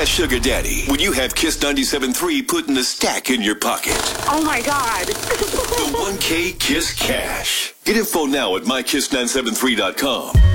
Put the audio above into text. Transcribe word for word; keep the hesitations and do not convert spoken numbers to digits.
that sugar daddy when you have Kiss ninety-seven point three putting the stack in your pocket. Oh, my God. The one K Kiss Cash. Get info now at my kiss nine seven three dot com.